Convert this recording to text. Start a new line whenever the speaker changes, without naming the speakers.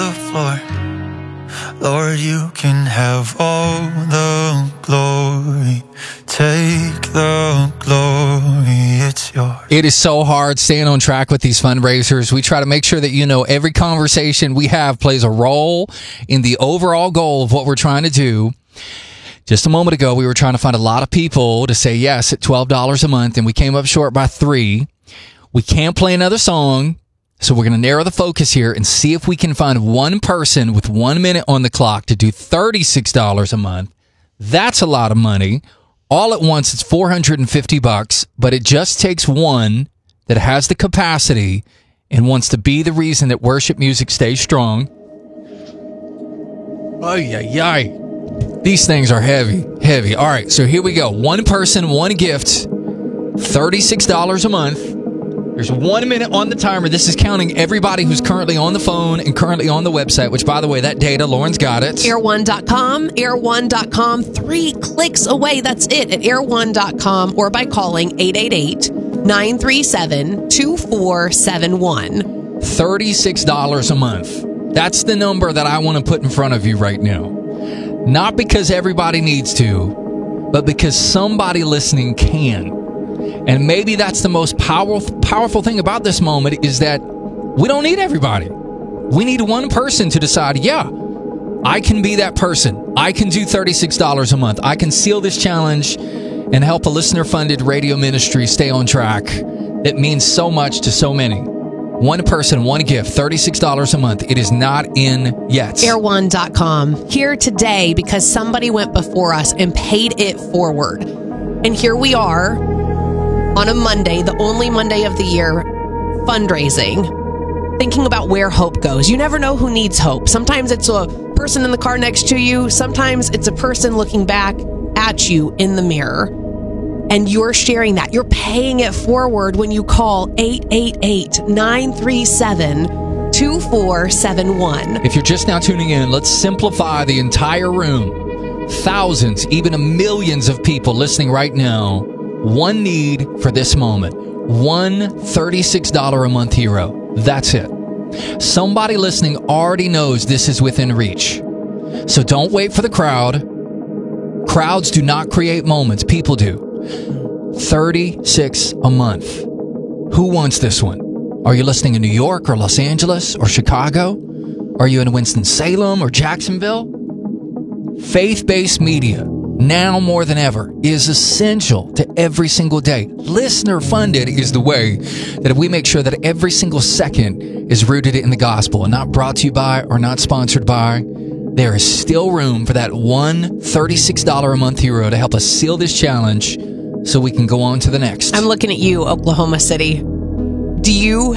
the floor. Lord, you can have all the glory. Take the glory, it's yours.
It is so hard staying on track with these fundraisers. We try to make sure that you know every conversation we have plays a role in the overall goal of what we're trying to do. Just a moment ago, we were trying to find a lot of people to say yes at $12 a month, and we came up short by 3. We can't play another song. So we're going to narrow the focus here and see if we can find one person with 1 minute on the clock to do $36 a month. That's a lot of money. All at once, it's $450, but it just takes one that has the capacity and wants to be the reason that worship music stays strong. Ay, ay, ay. These things are heavy, heavy. All right, so here we go. One person, one gift, $36 a month. There's 1 minute on the timer. This is counting everybody who's currently on the phone and currently on the website, which, by the way, that data, Lauren's got it.
Air1.com, air1.com, 3 clicks away. That's it at air1.com or by calling 888-937-2471.
$36 a month. That's the number that I want to put in front of you right now. Not because everybody needs to, but because somebody listening can. And maybe that's the most powerful thing about this moment is that we don't need everybody. We need one person to decide, yeah, I can be that person. I can do $36 a month. I can seal this challenge and help a listener-funded radio ministry stay on track. It means so much to so many. One person, one gift, $36 a month. It is not in yet.
Air1.com. Here today because somebody went before us and paid it forward. And here we are. On a Monday, the only Monday of the year, fundraising, thinking about where hope goes. You never know who needs hope. Sometimes it's a person in the car next to you. Sometimes it's a person looking back at you in the mirror. And you're sharing that. You're paying it forward when you call 888-937-2471.
If you're just now tuning in, let's simplify the entire room. Thousands, even millions of people listening right now. One need for this moment. One $36 a month hero. That's it. Somebody listening already knows this is within reach. So don't wait for the crowd. Crowds do not create moments. People do. 36 a month. Who wants this one? Are you listening in New York or Los Angeles or Chicago? Are you in Winston-Salem or Jacksonville? Faith-based media, now more than ever, is essential to every single day. Listener-funded is the way that if we make sure that every single second is rooted in the gospel and not brought to you by or not sponsored by, there is still room for that one $36 a month hero to help us seal this challenge so we can go on to the next.
I'm looking at you, Oklahoma City. Do you